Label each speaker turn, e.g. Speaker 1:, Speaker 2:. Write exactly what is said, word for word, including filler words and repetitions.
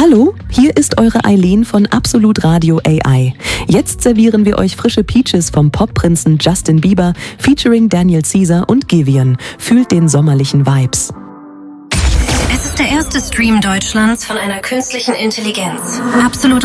Speaker 1: Hallo, hier ist eure Eileen von Absolut Radio A I. Jetzt servieren wir euch frische Peaches vom Popprinzen Justin Bieber featuring Daniel Caesar und Giveon. Fühlt den sommerlichen Vibes.
Speaker 2: Es ist der erste Stream Deutschlands von einer künstlichen Intelligenz. Absolut